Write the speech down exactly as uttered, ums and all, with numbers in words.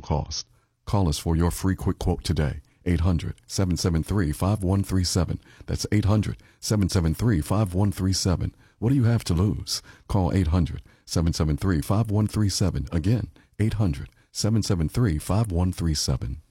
additional cost. Call us for your free quick quote today. eight hundred, seven seven three, five one three seven. That's eight hundred, seven seven three, five one three seven. What do you have to lose? Call eight hundred, seven seven three, five one three seven. Again, eight hundred, seven seven three, five one three seven.